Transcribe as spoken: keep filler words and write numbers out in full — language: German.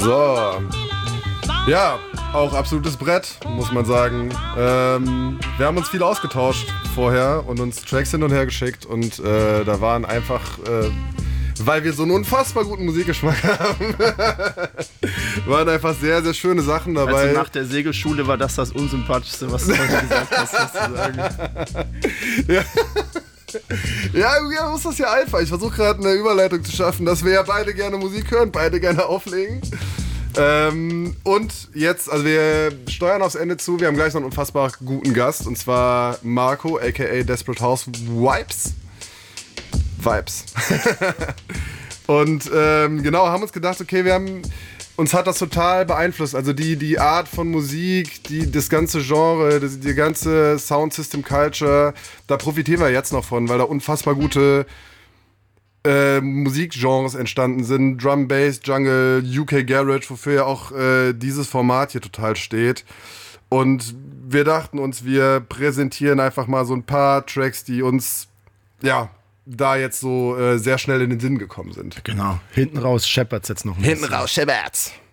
So. Ja, auch absolutes Brett, muss man sagen. Ähm, wir haben uns viel ausgetauscht vorher und uns Tracks hin und her geschickt und äh, da waren einfach, äh, weil wir so einen unfassbar guten Musikgeschmack haben, waren einfach sehr, sehr schöne Sachen dabei. Also nach der Segelschule war das das Unsympathischste, was du heute gesagt hast, sozusagen. Ja. Ja, irgendwie muss das ja einfach. Ich versuche gerade eine Überleitung zu schaffen, dass wir ja beide gerne Musik hören, beide gerne auflegen. Ähm, und jetzt, also wir steuern aufs Ende zu, wir haben gleich noch einen unfassbar guten Gast, und zwar Marco, aka Desperate House Vibes. Vibes. Und ähm, genau, haben uns gedacht, okay, wir haben, uns hat das total beeinflusst, also die, die Art von Musik, die, das ganze Genre, das, die ganze Soundsystem Culture, da profitieren wir jetzt noch von, weil da unfassbar gute Äh, Musikgenres entstanden sind. Drum, Bass, Jungle, U K Garage, wofür ja auch äh, dieses Format hier total steht. Und wir dachten uns, wir präsentieren einfach mal so ein paar Tracks, die uns, ja, da jetzt so äh, sehr schnell in den Sinn gekommen sind. Genau. Hinten raus scheppert's jetzt noch ein Hinten bisschen. raus scheppert's.